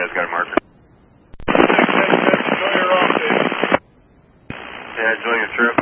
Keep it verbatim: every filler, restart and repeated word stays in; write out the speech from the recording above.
guys got a marker? Enjoy your off day. Yeah, enjoy your trip.